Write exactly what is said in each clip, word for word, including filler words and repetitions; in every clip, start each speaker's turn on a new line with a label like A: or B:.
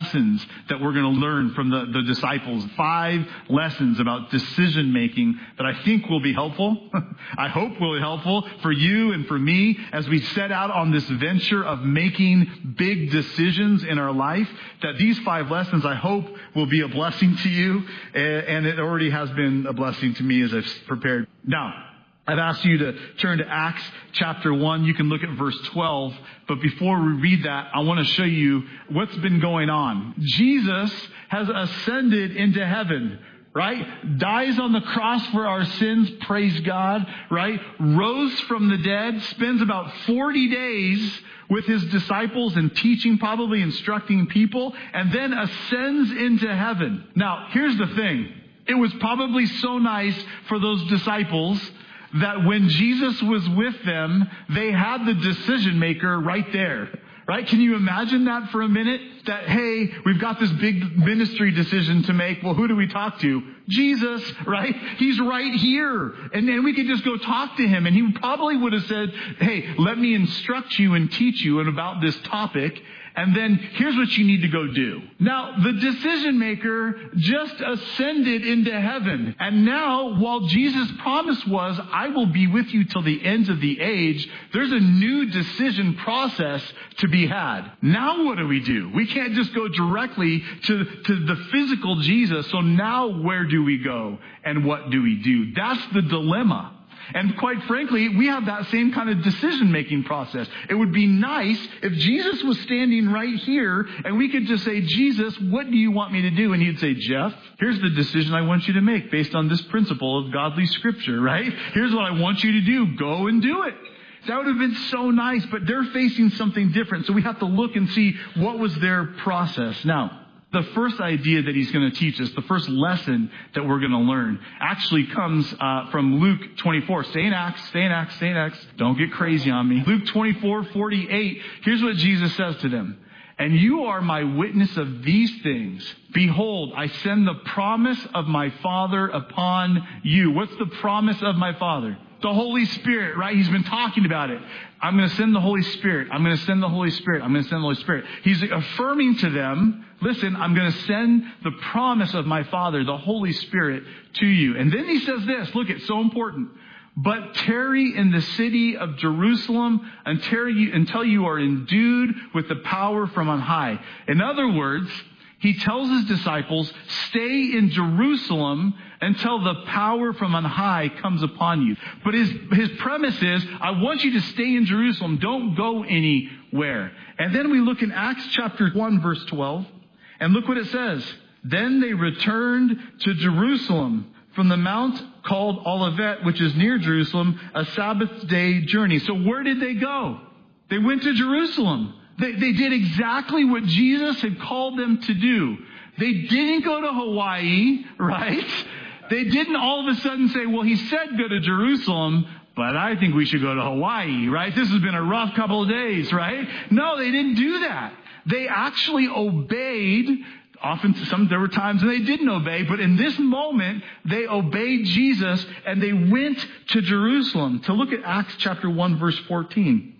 A: lessons that we're going to learn from the, the disciples. Five lessons about decision making that I think will be helpful. I hope will be helpful for you and for me as we set out on this venture of making big decisions in our life. That these five lessons, I hope, will be a blessing to you. And it already has been a blessing to me as I've prepared. Now, I've asked you to turn to Acts chapter one. You can look at verse twelve. But before we read that, I want to show you what's been going on. Jesus has ascended into heaven, right? Dies on the cross for our sins, praise God, right? Rose from the dead, spends about forty days with his disciples and teaching, probably instructing people, and then ascends into heaven. Now, here's the thing. It was probably so nice for those disciples that when Jesus was with them, they had the decision maker right there. Right? Can you imagine that for a minute? That, hey, we've got this big ministry decision to make. Well, who do we talk to? Jesus, right? He's right here. And then we could just go talk to him. And he probably would have said, hey, let me instruct you and teach you about this topic. And then here's what you need to go do. Now, the decision maker just ascended into heaven. And now, while Jesus' promise was, I will be with you till the ends of the age, there's a new decision process to be had. Now what do we do? We can't just go directly to, to the physical Jesus. So now where do we go? And what do we do? That's the dilemma. And quite frankly, we have that same kind of decision-making process. It would be nice if Jesus was standing right here and we could just say, Jesus, what do you want me to do? And he'd say, Jeff, here's the decision I want you to make based on this principle of godly scripture, right? Here's what I want you to do. Go and do it. That would have been so nice, but they're facing something different. So we have to look and see what was their process. Now, the first idea that he's going to teach us, the first lesson that we're going to learn, actually comes uh, from Luke twenty-four. Stay in Acts, stay in Acts, stay in Acts. Don't get crazy on me. Luke twenty-four forty-eight. Here's what Jesus says to them. And you are my witness of these things. Behold, I send the promise of my Father upon you. What's the promise of my Father? The Holy Spirit, right? He's been talking about it. I'm going to send the Holy Spirit. I'm going to send the Holy Spirit. I'm going to send the Holy Spirit. He's affirming to them, listen, I'm going to send the promise of my Father, the Holy Spirit, to you. And then he says this, look, it's so important. But tarry in the city of Jerusalem until you, until you are endued with the power from on high. In other words, he tells his disciples, stay in Jerusalem until the power from on high comes upon you. But his, his premise is, I want you to stay in Jerusalem. Don't go anywhere. And then we look in Acts chapter one, verse twelve, and look what it says. Then they returned to Jerusalem from the mount called Olivet, which is near Jerusalem, a Sabbath day journey. So where did they go? They went to Jerusalem. They, they did exactly what Jesus had called them to do. They didn't go to Hawaii, right? They didn't all of a sudden say, well, he said go to Jerusalem, but I think we should go to Hawaii, right? This has been a rough couple of days, right? No, they didn't do that. They actually obeyed. Often, some there were times when they didn't obey, but in this moment, they obeyed Jesus and they went to Jerusalem. To look at Acts chapter one, verse fourteen.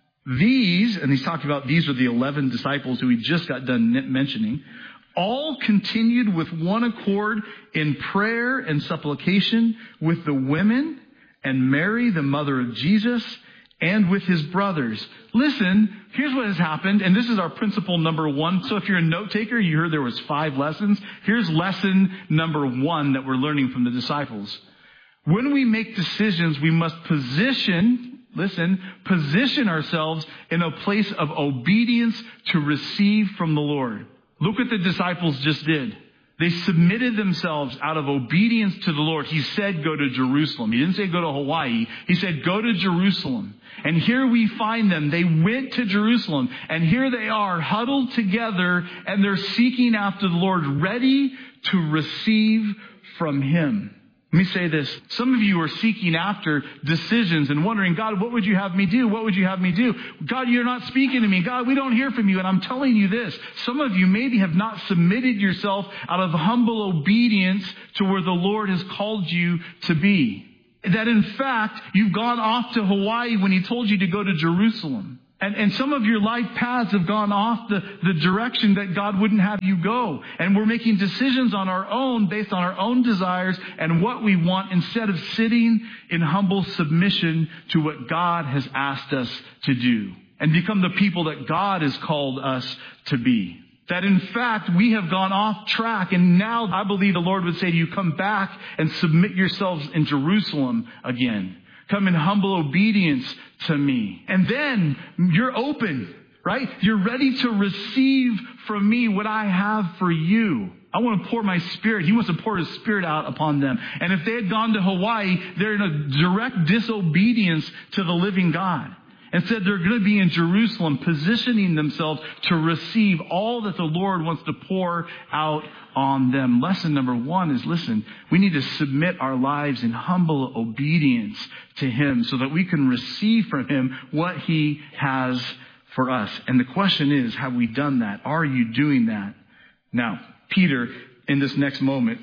A: These, and he's talking about these are the eleven disciples who he just got done mentioning, all continued with one accord in prayer and supplication with the women and Mary, the mother of Jesus, and with his brothers. Listen, here's what has happened, and this is our principle number one. So if you're a note taker, you heard there was five lessons. Here's lesson number one that we're learning from the disciples. When we make decisions, we must position, listen, position ourselves in a place of obedience to receive from the Lord. Look what the disciples just did. They submitted themselves out of obedience to the Lord. He said, go to Jerusalem. He didn't say go to Hawaii. He said, go to Jerusalem. And here we find them. They went to Jerusalem. And here they are huddled together and they're seeking after the Lord, ready to receive from him. Let me say this. Some of you are seeking after decisions and wondering, God, what would you have me do? What would you have me do? God, you're not speaking to me. God, we don't hear from you. And I'm telling you this. Some of you maybe have not submitted yourself out of humble obedience to where the Lord has called you to be. That in fact, you've gone off to Hawaii when he told you to go to Jerusalem. And, and some of your life paths have gone off the, the direction that God wouldn't have you go. And we're making decisions on our own based on our own desires and what we want instead of sitting in humble submission to what God has asked us to do and become the people that God has called us to be. That in fact, we have gone off track, and now I believe the Lord would say to you, come back and submit yourselves in Jerusalem again. Come in humble obedience to me. And then you're open, right? You're ready to receive from me what I have for you. I want to pour my Spirit. He wants to pour His Spirit out upon them. And if they had gone to Hawaii, they're in a direct disobedience to the living God. Instead, they're going to be in Jerusalem, positioning themselves to receive all that the Lord wants to pour out on them. Lesson number one is, listen, we need to submit our lives in humble obedience to Him so that we can receive from Him what He has for us. And the question is, have we done that? Are you doing that? Now, Peter, in this next moment,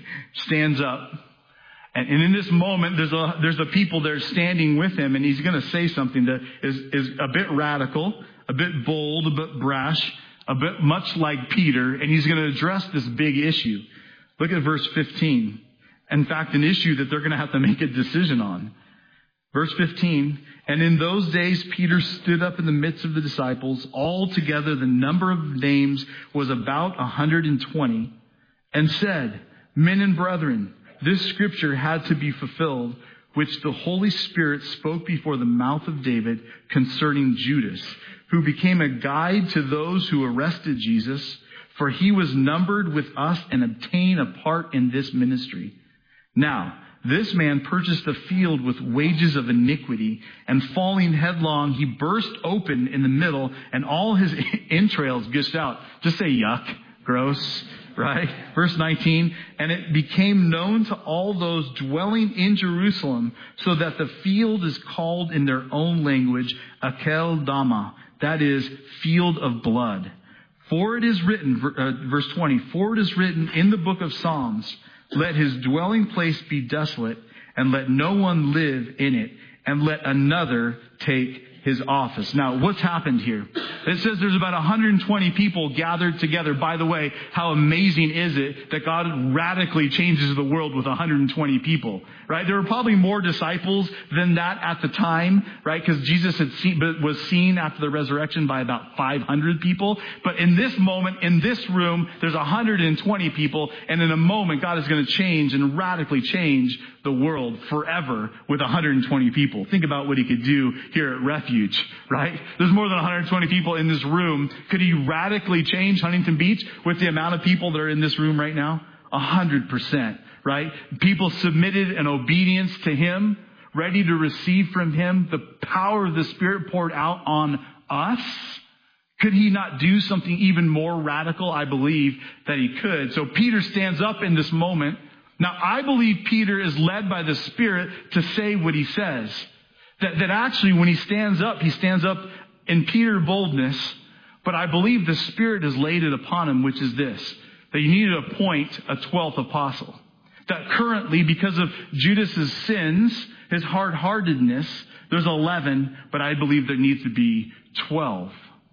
A: stands up. And in this moment, there's a, there's a people that are standing with him, and he's going to say something that is, is a bit radical, a bit bold, a bit brash, a bit much like Peter, and he's going to address this big issue. Look at verse fifteen. In fact, an issue that they're going to have to make a decision on. Verse fifteen, and in those days Peter stood up in the midst of the disciples. Altogether the number of names was about a hundred and twenty, and said, men and brethren, this scripture had to be fulfilled, which the Holy Spirit spoke before the mouth of David concerning Judas, who became a guide to those who arrested Jesus, for he was numbered with us and obtained a part in this ministry. Now, this man purchased a field with wages of iniquity, and falling headlong, he burst open in the middle, and all his entrails gushed out. Just say yuck, gross. Right? Verse nineteen, and it became known to all those dwelling in Jerusalem, so that the field is called in their own language, Akel Dama, that is, field of blood. For it is written, uh, verse twenty, for it is written in the book of Psalms, let his dwelling place be desolate, and let no one live in it, and let another take his office. Now, what's happened here? It says there's about one hundred twenty people gathered together. By the way, how amazing is it that God radically changes the world with one hundred twenty people, right? There were probably more disciples than that at the time, right? Because Jesus had seen, was seen after the resurrection by about five hundred people. But in this moment, in this room, there's one hundred twenty people. And in a moment, God is going to change and radically change the world forever with one hundred twenty people. Think about what He could do here at Refuge, right? There's more than one hundred twenty people in this room. Could He radically change Huntington Beach with the amount of people that are in this room right now? A hundred percent, right? People submitted in obedience to Him, ready to receive from Him, the power of the Spirit poured out on us. Could He not do something even more radical? I believe that He could. So Peter stands up in this moment. Now, I believe Peter is led by the Spirit to say what he says. That, that actually, when he stands up, he stands up in Peter boldness. But I believe the Spirit has laid it upon him, which is this, that you need to appoint a twelfth apostle. That currently, because of Judas's sins, his hard-heartedness, there's eleven, but I believe there needs to be twelve.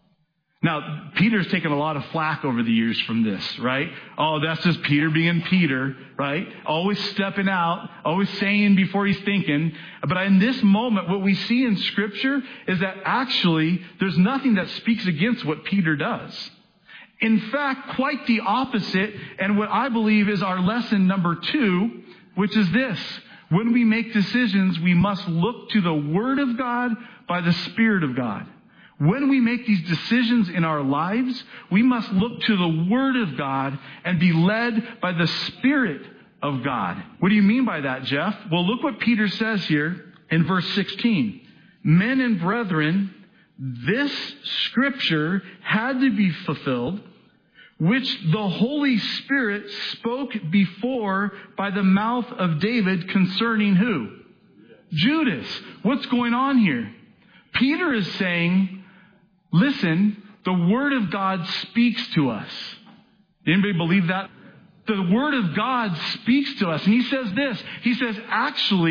A: Now, Peter's taken a lot of flack over the years from this, right? Oh, that's just Peter being Peter, right? Always stepping out, always saying before he's thinking. But in this moment, what we see in Scripture is that actually there's nothing that speaks against what Peter does. In fact, quite the opposite, and what I believe is our lesson number two, which is this. When we make decisions, we must look to the Word of God by the Spirit of God. When we make these decisions in our lives, we must look to the Word of God and be led by the Spirit of God. What do you mean by that, Jeff? Well, look what Peter says here in verse sixteen. Men and brethren, this scripture had to be fulfilled, which the Holy Spirit spoke before by the mouth of David concerning who? Judas. What's going on here? Peter is saying, listen, the Word of God speaks to us. Anybody believe that? The Word of God speaks to us. And he says this. He says, actually,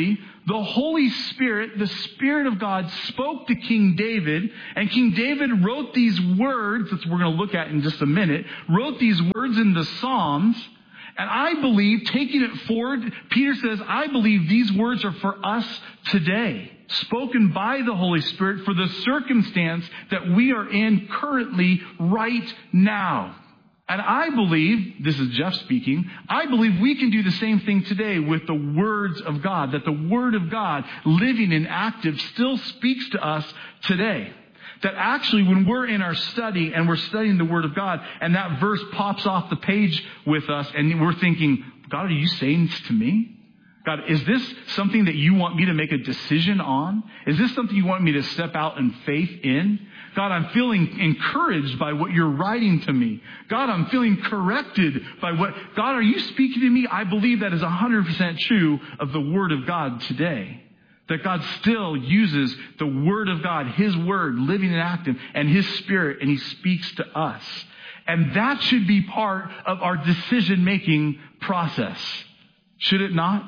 A: the Holy Spirit, the Spirit of God, spoke to King David, and King David wrote these words, that we're going to look at in just a minute, wrote these words in the Psalms. And I believe, taking it forward, Peter says, I believe these words are for us today, spoken by the Holy Spirit for the circumstance that we are in currently right now. And I believe, this is Jeff speaking, I believe we can do the same thing today with the words of God, that the Word of God, living and active, still speaks to us today. That actually when we're in our study and we're studying the Word of God and that verse pops off the page with us and we're thinking, God, are you saying this to me? God, is this something that you want me to make a decision on? Is this something you want me to step out in faith in? God, I'm feeling encouraged by what you're writing to me. God, I'm feeling corrected by what... God, are you speaking to me? I believe that is one hundred percent true of the Word of God today. That God still uses the Word of God, His Word, living and active, and His Spirit, and He speaks to us. And that should be part of our decision-making process. Should it not?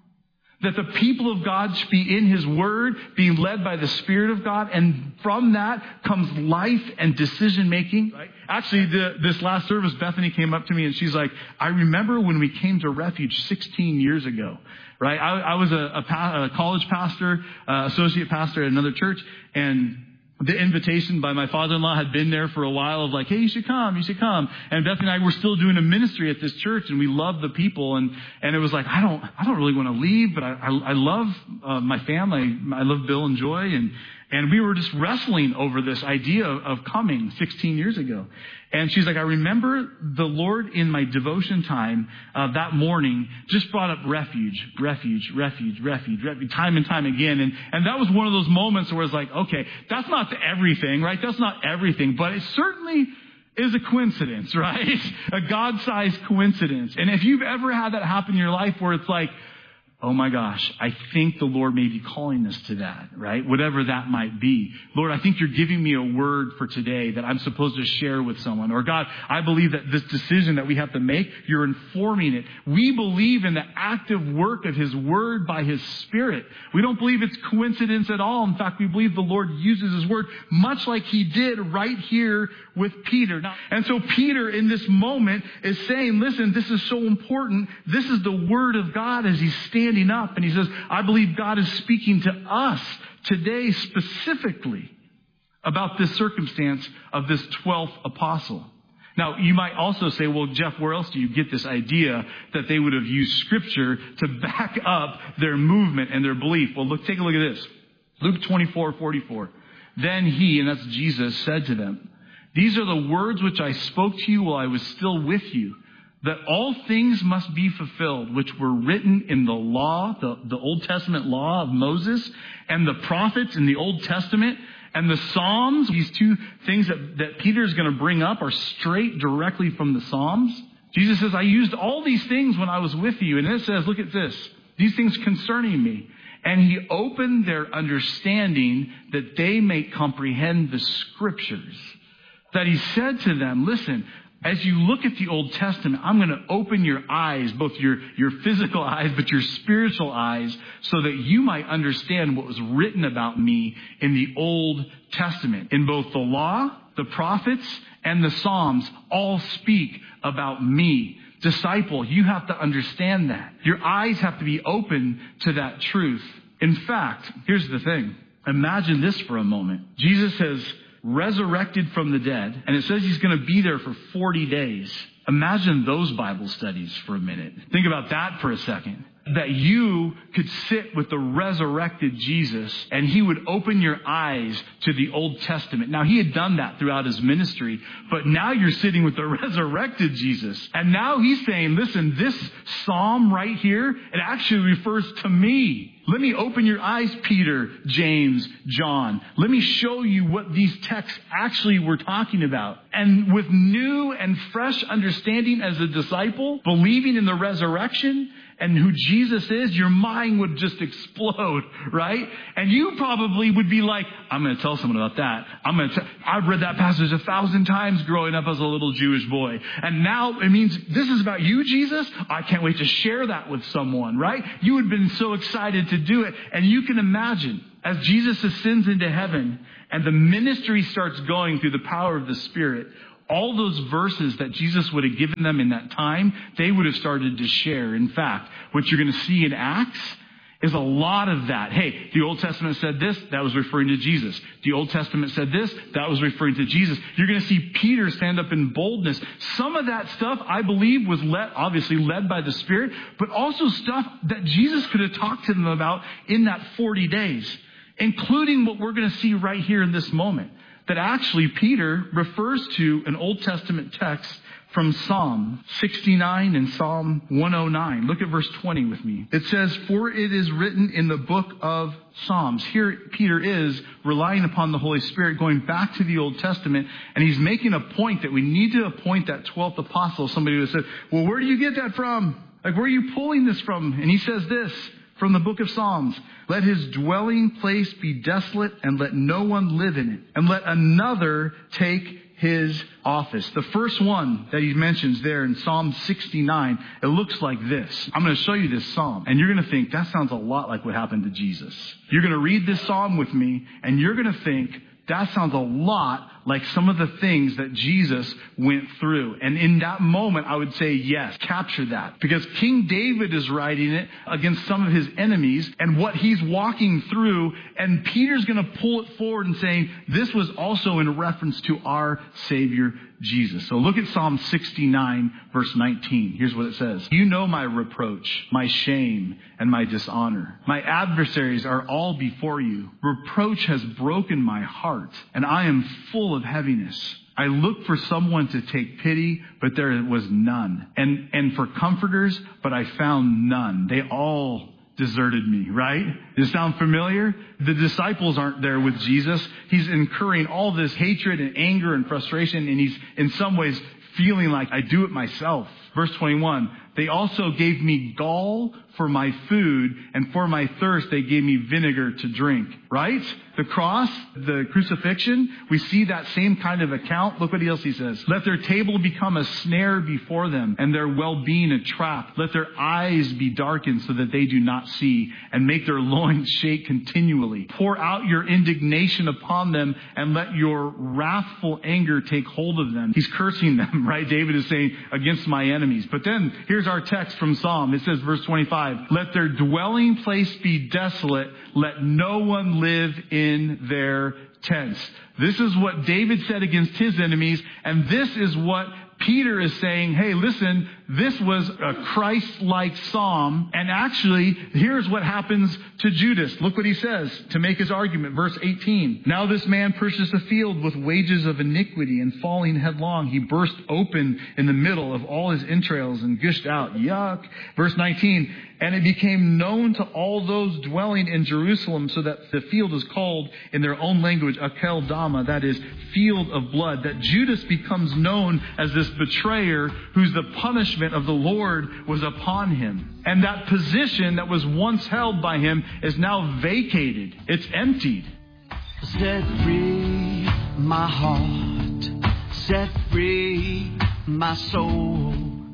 A: That the people of God should be in His Word, being led by the Spirit of God, and from that comes life and decision-making. Right? Actually, the, this last service, Bethany came up to me and she's like, I remember when we came to Refuge sixteen years ago. Right? I, I was a, a, pa- a college pastor, uh, associate pastor at another church, and the invitation by my father-in-law had been there for a while of like, hey, you should come, you should come. And Bethany and I were still doing a ministry at this church, and we loved the people. And, and it was like, I don't, I don't really want to leave, but I, I, I love uh, my family. I love Bill and Joy. And, and we were just wrestling over this idea of, of coming sixteen years ago. And she's like, I remember the Lord in my devotion time uh, that morning just brought up refuge, refuge, refuge, refuge, refuge, time and time again. And, and that was one of those moments where it's like, okay, that's not everything, right? That's not everything, but it certainly is a coincidence, right? A God-sized coincidence. And if you've ever had that happen in your life where it's like, oh my gosh, I think the Lord may be calling us to that, right? Whatever that might be. Lord, I think you're giving me a word for today that I'm supposed to share with someone. Or God, I believe that this decision that we have to make, you're informing it. We believe in the active work of His Word by His Spirit. We don't believe it's coincidence at all. In fact, we believe the Lord uses His Word much like He did right here with Peter. And so Peter in this moment is saying, listen, this is so important. This is the Word of God as He's standing up, and he says, I believe God is speaking to us today specifically about this circumstance of this twelfth apostle. Now, you might also say, well, Jeff, where else do you get this idea that they would have used Scripture to back up their movement and their belief? Well, look, take a look at this. Luke twenty-four forty-four. Then he, and that's Jesus, said to them, these are the words which I spoke to you while I was still with you, that all things must be fulfilled, which were written in the law, the, the Old Testament law of Moses, and the prophets in the Old Testament, and the Psalms. These two things that, that Peter is going to bring up are straight directly from the Psalms. Jesus says, I used all these things when I was with you. And it says, look at this, these things concerning me. And he opened their understanding that they may comprehend the Scriptures. That he said to them, listen, as you look at the Old Testament, I'm going to open your eyes, both your, your physical eyes, but your spiritual eyes, so that you might understand what was written about me in the Old Testament. In both the law, the prophets, and the Psalms all speak about me. Disciple, you have to understand that. Your eyes have to be open to that truth. In fact, here's the thing. Imagine this for a moment. Jesus has resurrected from the dead, and it says he's going to be there for forty days. Imagine those Bible studies for a minute. Think about that for a second. That you could sit with the resurrected Jesus and he would open your eyes to the Old Testament. Now, he had done that throughout his ministry, but now you're sitting with the resurrected Jesus. And now he's saying, listen, this psalm right here, it actually refers to me. Let me open your eyes, Peter, James, John. Let me show you what these texts actually were talking about. And with new and fresh understanding as a disciple, believing in the resurrection and who Jesus is, your mind would just explode, right? And you probably would be like, I'm going to tell someone about that. I'm going to tell, I've read that passage a thousand times growing up as a little Jewish boy. And now it means this is about you, Jesus? I can't wait to share that with someone, right? You would have been so excited to to do it. And you can imagine, as Jesus ascends into heaven and the ministry starts going through the power of the Spirit, all those verses that Jesus would have given them in that time, they would have started to share. In fact, what you're going to see in Acts is a lot of that. Hey, the Old Testament said this, that was referring to Jesus. The Old Testament said this, that was referring to Jesus. You're going to see Peter stand up in boldness. Some of that stuff, I believe, was led, obviously led by the Spirit, but also stuff that Jesus could have talked to them about in that forty days, including what we're going to see right here in this moment. That actually Peter refers to an Old Testament text from Psalm sixty-nine and Psalm one oh nine. Look at verse twenty with me. It says, "For it is written in the book of Psalms." Here Peter is relying upon the Holy Spirit, going back to the Old Testament, and he's making a point that we need to appoint that twelfth apostle. Somebody would have said, well, where do you get that from? Like, where are you pulling this from? And he says this from the book of Psalms: "Let his dwelling place be desolate, and let no one live in it, and let another take his office." The first one that he mentions there in Psalm sixty-nine, it looks like this. I'm going to show you this psalm, and you're going to think, that sounds a lot like what happened to Jesus. You're going to read this psalm with me, and you're going to think, that sounds a lot like some of the things that Jesus went through. And in that moment, I would say, yes, capture that. Because King David is writing it against some of his enemies and what he's walking through. And Peter's going to pull it forward and saying, this was also in reference to our Savior, Jesus. So look at Psalm sixty-nine, verse nineteen. Here's what it says. "You know my reproach, my shame, and my dishonor. My adversaries are all before you. Reproach has broken my heart, and I am full of heaviness. I looked for someone to take pity, but there was none. And, and for comforters, but I found none. They all deserted me," right? Does it sound familiar? The disciples aren't there with Jesus. He's incurring all this hatred and anger and frustration, and he's in some ways feeling like, I do it myself. Verse twenty-one, "They also gave me gall for my food, and for my thirst they gave me vinegar to drink." Right? The cross, the crucifixion, we see that same kind of account. Look what else he says. "Let their table become a snare before them, and their well-being a trap. Let their eyes be darkened so that they do not see, and make their loins shake continually. Pour out your indignation upon them, and let your wrathful anger take hold of them." He's cursing them, right? David is saying, against my enemies. But then here's our text from Psalm. It says, verse twenty-five, "Let their dwelling place be desolate. Let no one live in their tents." This is what David said against his enemies. And this is what Peter is saying, hey, listen, this was a Christ-like psalm. And actually, here's what happens to Judas. Look what he says to make his argument. Verse eighteen. "Now this man purchased a field with wages of iniquity, and falling headlong, he burst open in the middle of all his entrails and gushed out." Yuck. Verse nineteen. "And it became known to all those dwelling in Jerusalem, so that the field is called in their own language Akeldama, that is, field of blood, that Judas becomes known as this betrayer, whose the punishment of the Lord was upon him." And that position that was once held by him is now vacated. It's emptied.
B: Set free my heart, set free my soul.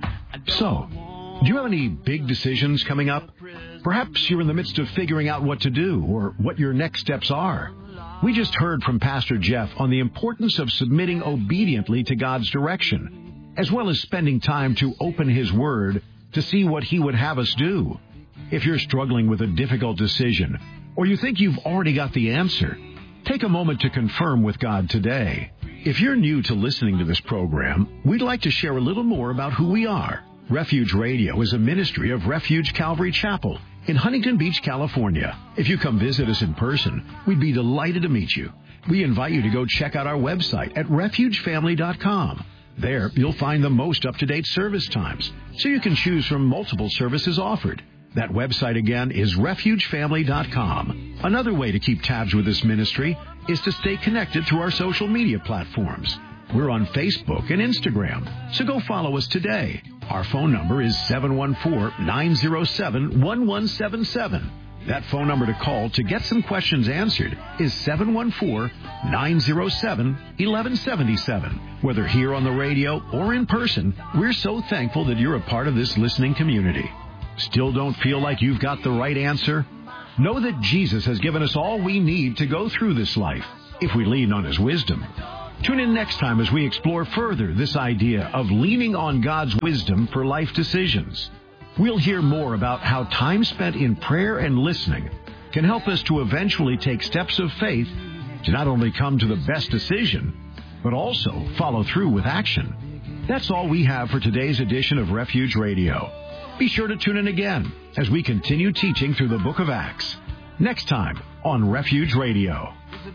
C: So, do you have any big decisions coming up? Perhaps you're in the midst of figuring out what to do or what your next steps are. We just heard from Pastor Jeff on the importance of submitting obediently to God's direction, as well as spending time to open His Word to see what He would have us do. If you're struggling with a difficult decision, or you think you've already got the answer, take a moment to confirm with God today. If you're new to listening to this program, we'd like to share a little more about who we are. Refuge Radio is a ministry of Refuge Calvary Chapel in Huntington Beach, California. If you come visit us in person, we'd be delighted to meet you. We invite you to go check out our website at refuge family dot com. There, you'll find the most up-to-date service times, so you can choose from multiple services offered. That website again is refuge family dot com. Another way to keep tabs with this ministry is to stay connected through our social media platforms. We're on Facebook and Instagram, so go follow us today. Our phone number is seven one four, nine zero seven, one one seven seven. That phone number to call to get some questions answered is seven one four, nine zero seven, one one seven seven. Whether here on the radio or in person, we're so thankful that you're a part of this listening community. Still don't feel like you've got the right answer? Know that Jesus has given us all we need to go through this life, if we lean on His wisdom. Tune in next time as we explore further this idea of leaning on God's wisdom for life decisions. We'll hear more about how time spent in prayer and listening can help us to eventually take steps of faith to not only come to the best decision, but also follow through with action. That's all we have for today's edition of Refuge Radio. Be sure to tune in again as we continue teaching through the book of Acts. Next time on Refuge Radio.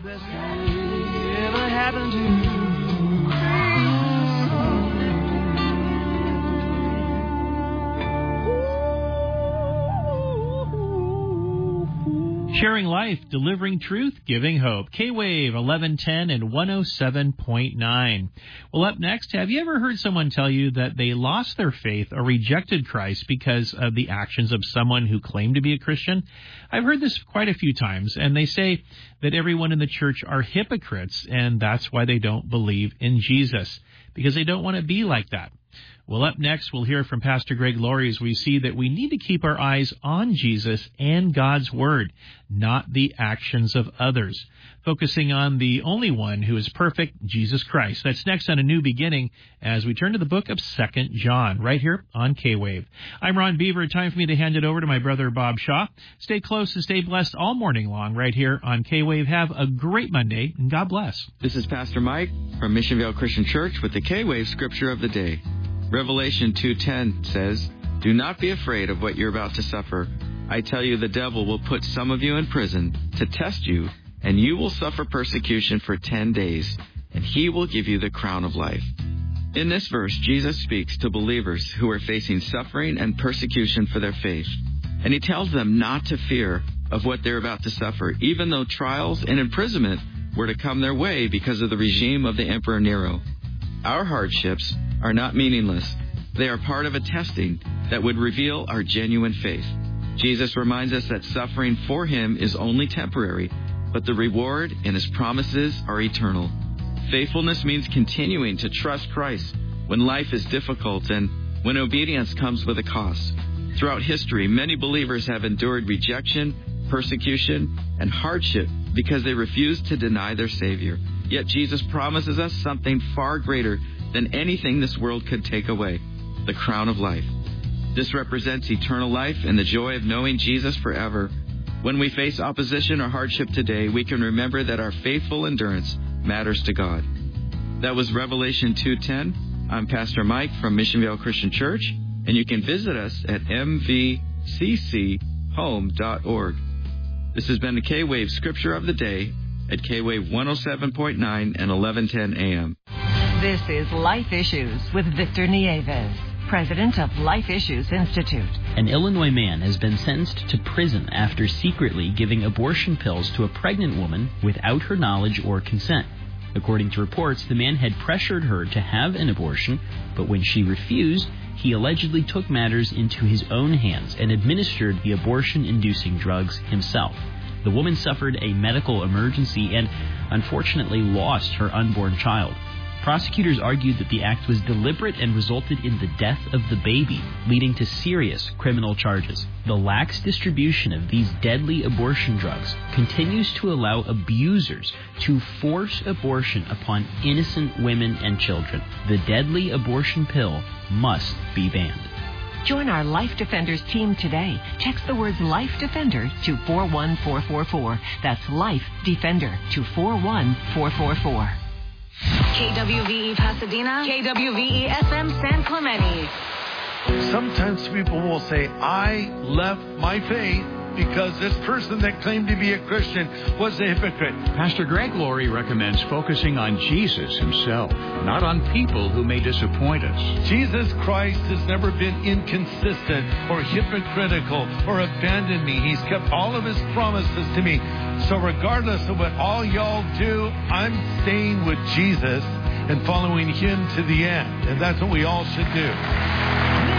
D: Sharing life, delivering truth, giving hope. K-Wave eleven ten and one oh seven point nine. Well, up next, have you ever heard someone tell you that they lost their faith or rejected Christ because of the actions of someone who claimed to be a Christian? I've heard this quite a few times, and they say that everyone in the church are hypocrites, and that's why they don't believe in Jesus, because they don't want to be like that. Well, up next, we'll hear from Pastor Greg Laurie as we see that we need to keep our eyes on Jesus and God's Word, not the actions of others, focusing on the only one who is perfect, Jesus Christ. That's next on A New Beginning as we turn to the book of Second John, right here on K-Wave. I'm Ron Beaver. Time for me to hand it over to my brother, Bob Shaw. Stay close and stay blessed all morning long right here on K-Wave. Have a great Monday, and God bless.
E: This is Pastor Mike from Missionville Christian Church with the K-Wave Scripture of the Day. Revelation two ten says, "Do not be afraid of what you're about to suffer. I tell you, the devil will put some of you in prison to test you, and you will suffer persecution for ten days, and he will give you the crown of life." In this verse, Jesus speaks to believers who are facing suffering and persecution for their faith. And he tells them not to fear of what they're about to suffer, even though trials and imprisonment were to come their way because of the regime of the Emperor Nero. Our hardships are not meaningless. They are part of a testing that would reveal our genuine faith. Jesus reminds us that suffering for him is only temporary, but the reward and his promises are eternal. Faithfulness means continuing to trust Christ when life is difficult and when obedience comes with a cost. Throughout history, many believers have endured rejection, persecution, and hardship because they refused to deny their Savior. Yet Jesus promises us something far greater than anything this world could take away, the crown of life. This represents eternal life and the joy of knowing Jesus forever. When we face opposition or hardship today, we can remember that our faithful endurance matters to God. That was Revelation two ten. I'm Pastor Mike from Missionville Christian Church, and you can visit us at m v c c home dot org. This has been the K-Wave Scripture of the Day at K-Wave one oh seven point nine and eleven ten A M.
F: This is Life Issues with Victor Nieves, president of Life Issues Institute.
G: An Illinois man has been sentenced to prison after secretly giving abortion pills to a pregnant woman without her knowledge or consent. According to reports, the man had pressured her to have an abortion, but when she refused, he allegedly took matters into his own hands and administered the abortion-inducing drugs himself. The woman suffered a medical emergency and unfortunately lost her unborn child. Prosecutors argued that the act was deliberate and resulted in the death of the baby, leading to serious criminal charges. The lax distribution of these deadly abortion drugs continues to allow abusers to force abortion upon innocent women and children. The deadly abortion pill must be banned.
F: Join our Life Defenders team today. Text the words Life Defender to four one four four four. That's Life Defender to four one four four four.
H: K W V E Pasadena, K W V E F M San Clemente.
I: Sometimes people will say, I left my faith because this person that claimed to be a Christian was a hypocrite.
J: Pastor Greg Laurie recommends focusing on Jesus himself, not on people who may disappoint us.
I: Jesus Christ has never been inconsistent or hypocritical or abandoned me. He's kept all of his promises to me. So regardless of what all y'all do, I'm staying with Jesus and following him to the end. And that's what we all should do.